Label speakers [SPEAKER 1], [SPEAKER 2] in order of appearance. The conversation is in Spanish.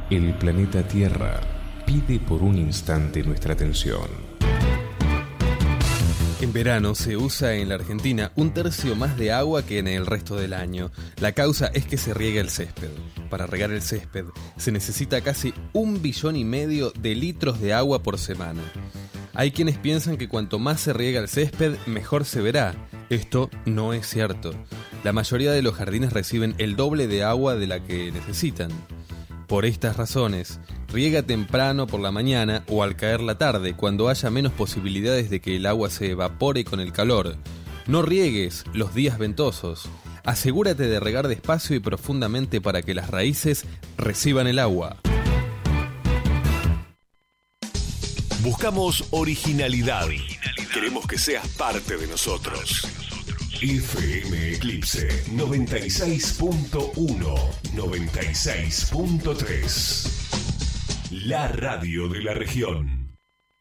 [SPEAKER 1] El planeta Tierra pide por un instante nuestra atención.
[SPEAKER 2] En verano se usa en la Argentina 1/3 más de agua que en el resto del año. La causa es que se riega el césped. Para regar el césped se necesita casi 1,5 billones de litros de agua por semana. Hay quienes piensan que cuanto más se riega el césped, mejor se verá. Esto no es cierto. La mayoría de los jardines reciben el doble de agua de la que necesitan. Por estas razones, riega temprano por la mañana o al caer la tarde, cuando haya menos posibilidades de que el agua se evapore con el calor. No riegues los días ventosos. Asegúrate de regar despacio y profundamente para que las raíces reciban el agua.
[SPEAKER 3] Buscamos originalidad. Queremos que seas parte de nosotros. FM Eclipse 96.1, 96.3. La radio de la región.